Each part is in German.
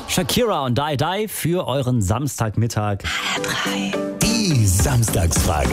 Shakira und Die Die für euren Samstagmittag. HR3. Die Samstagsfrage.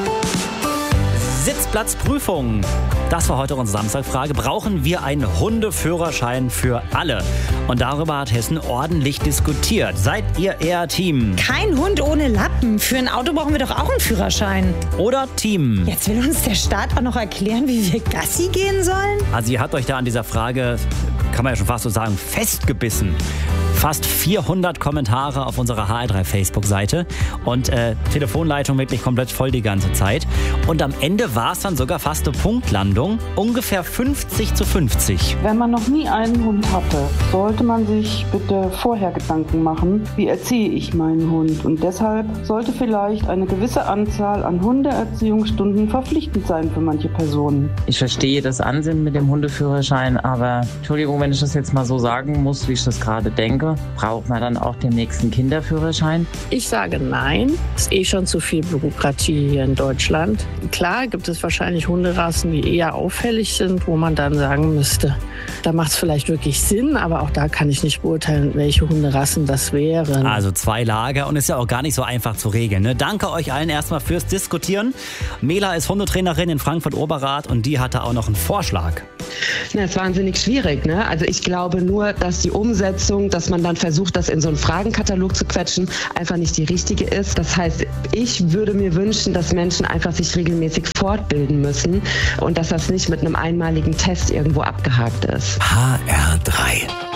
Sitzplatzprüfung. Das war heute unsere Samstagfrage. Brauchen wir einen Hundeführerschein für alle? Und darüber hat Hessen ordentlich diskutiert. Seid ihr eher Team? Kein Hund ohne Lappen. Für ein Auto brauchen wir doch auch einen Führerschein. Oder Team? Jetzt will uns der Staat auch noch erklären, wie wir Gassi gehen sollen? Also ihr habt euch da an dieser Frage, kann man ja schon fast so sagen, festgebissen. Fast 400 Kommentare auf unserer HR3 Facebook-Seite und Telefonleitung wirklich komplett voll die ganze Zeit. Und am Ende war es dann sogar fast eine Punktlandung, ungefähr 50-50. Wenn man noch nie einen Hund hatte, sollte man sich bitte vorher Gedanken machen, wie erziehe ich meinen Hund. Und deshalb sollte vielleicht eine gewisse Anzahl an Hundeerziehungsstunden verpflichtend sein für manche Personen. Ich verstehe das Ansinnen mit dem Hundeführerschein, aber Entschuldigung, wenn ich das jetzt mal so sagen muss, wie ich das gerade denke, braucht man dann auch den nächsten Kinderführerschein? Ich sage nein. Es ist schon zu viel Bürokratie hier in Deutschland. Klar gibt es wahrscheinlich Hunderassen, die eher auffällig sind, wo man dann sagen müsste, da macht es vielleicht wirklich Sinn, aber auch da kann ich nicht beurteilen, welche Hunderassen das wären. Also 2 Lager und ist ja auch gar nicht so einfach zu regeln. Ne? Danke euch allen erstmal fürs Diskutieren. Mela ist Hundetrainerin in Frankfurt-Oberrath und die hatte auch noch einen Vorschlag. Das ist wahnsinnig schwierig, ne? Also ich glaube nur, dass die Umsetzung, dass man dann versucht, das in so einen Fragenkatalog zu quetschen, einfach nicht die richtige ist. Das heißt, ich würde mir wünschen, dass Menschen einfach sich regelmäßig fortbilden müssen und dass das nicht mit einem einmaligen Test irgendwo abgehakt ist. HR3.